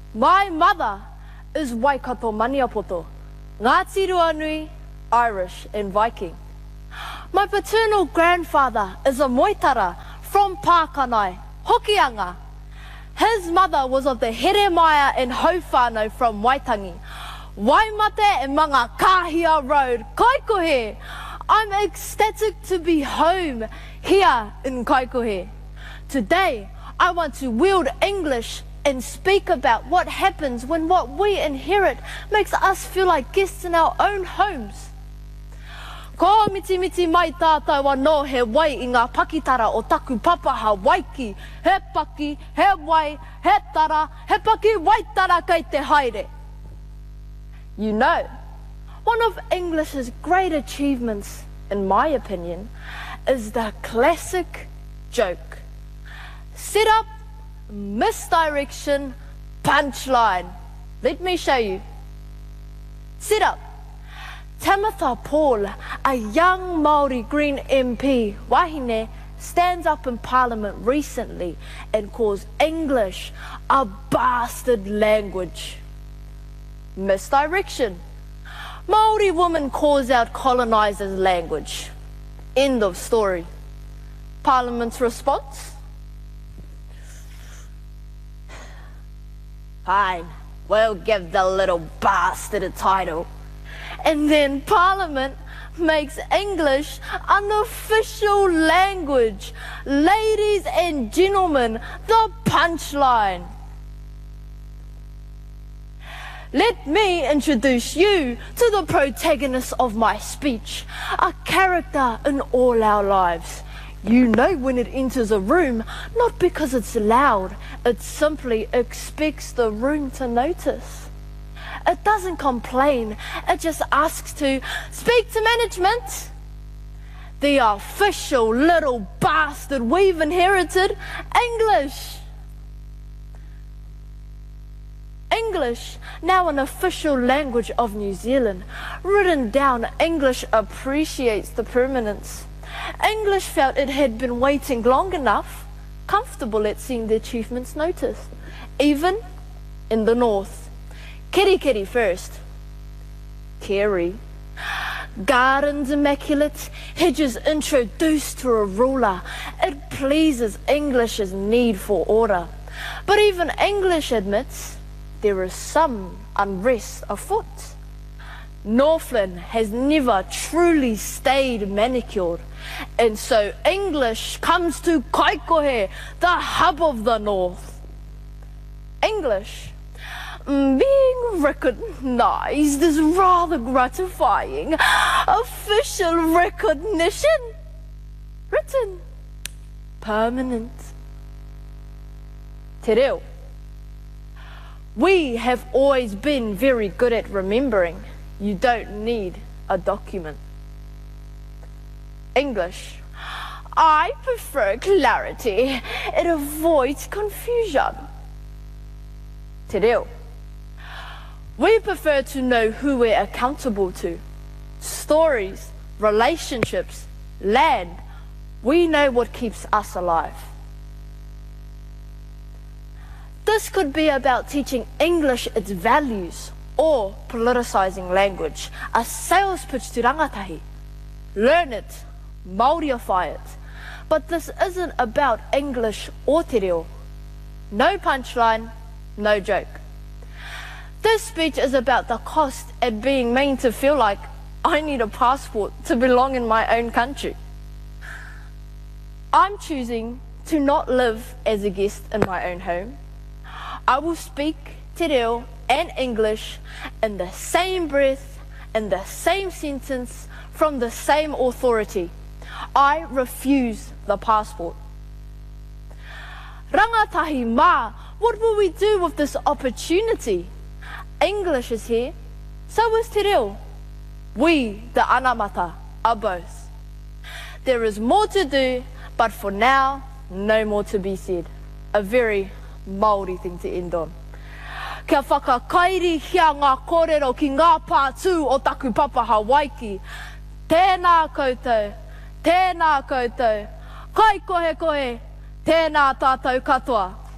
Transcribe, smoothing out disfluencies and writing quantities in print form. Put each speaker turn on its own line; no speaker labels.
My mother is Waikato Maniapoto, Ngāti Ruanui, Irish and Viking. My paternal grandfather is a Moitara from Pākanai, Hokianga. His mother was of the Heremaia and Hauwhānau from Waitangi. Waimate and Manga Kahia Road, Kaikohe. I'm ecstatic to be home here in Kaikohe. Today, I want to wield English and speak about what happens when what we inherit makes us feel like guests in our own homes. Ko miti miti mai tātou anō he wai I ngā pakitara o taku papaha waiki, he paki, he wai, he tara, he paki waitara kei te haere. You know, one of English's great achievements, in my opinion, is the classic joke. Set up, misdirection, punchline. Let me show you. Set up. Tamitha Paul, a young Māori Green MP, wahine, stands up in Parliament recently and calls English a bastard language. Misdirection. Māori woman calls out colonisers' language. End of story. Parliament's response? Fine, we'll give the little bastard a title. And then Parliament makes English an official language. Ladies and gentlemen, the punchline. Let me introduce you to the protagonist of my speech, a character in all our lives. You know when it enters a room, not because it's loud, it simply expects the room to notice. It doesn't complain, it just asks to speak to management. The official little bastard we've inherited, English. English, now an official language of New Zealand. Written down, English appreciates the permanence. English felt it had been waiting long enough, comfortable at seeing the achievements noticed, even in the north. Keri first. Keri. Gardens immaculate, hedges introduced to a ruler. It pleases English's need for order. But even English admits there is some unrest afoot. Northland has never truly stayed manicured, and so English comes to Kaikohe, the hub of the north. English, being recognized is rather gratifying. Official recognition, written, permanent. Te reo. We have always been very good at remembering. You don't need a document. English. I prefer clarity. It avoids confusion. Te reo. We prefer to know who we're accountable to. Stories, relationships, land. We know what keeps us alive. This could be about teaching English its values or politicising language. A sales pitch to rangatahi. Learn it, Māorify it. But this isn't about English or te reo. No punchline, no joke. This speech is about the cost at being made to feel like I need a passport to belong in my own country. I'm choosing to not live as a guest in my own home. I will speak te reo and English in the same breath, in the same sentence, from the same authority. I refuse the passport. Rangatahi mā, what will we do with this opportunity? English is here, so is te reo. We, the anamata, are both. There is more to do, but for now, no more to be said. A very Māori thing to end on. Kia whakakairi hia ngā kōrero ki ngā pātū o taku papaha waiki. Tēnā koutou, tēnā koutou. Kai kohe kohe, tēnā tātou katoa.